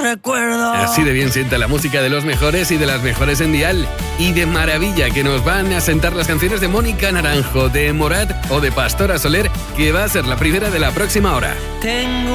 recuerdo. Así de bien sienta la música de los mejores y de las mejores en Dial. Y de maravilla que nos van a sentar las canciones de Mónica Naranjo, de Morat o de Pastora Soler, que va a ser la primera de la próxima hora. Tengo